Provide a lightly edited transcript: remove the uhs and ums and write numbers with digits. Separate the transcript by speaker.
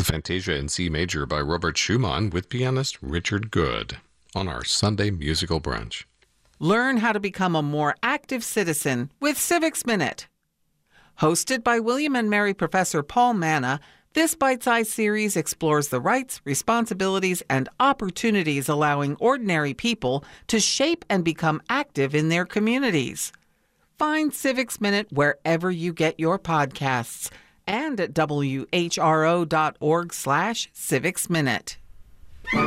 Speaker 1: the Fantasia in C major by Robert Schumann with pianist Richard Good on our Sunday musical brunch.
Speaker 2: Learn how to become a more active citizen with Civics Minute. Hosted by William and Mary Professor Paul Manna, this bite-sized series explores the rights, responsibilities, and opportunities allowing ordinary people to shape and become active in their communities. Find Civics Minute wherever you get your podcasts and at whro.org/civicsminute.